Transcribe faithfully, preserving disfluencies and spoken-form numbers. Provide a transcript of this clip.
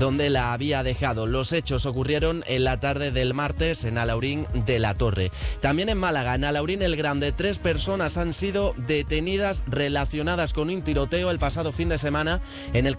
donde la había dejado. Los hechos ocurrieron en la tarde del martes en Alhaurín de la Torre. También en Málaga, en Alhaurín el Grande, tres personas han sido detenidas relacionadas con un tiroteo el pasado fin de semana en el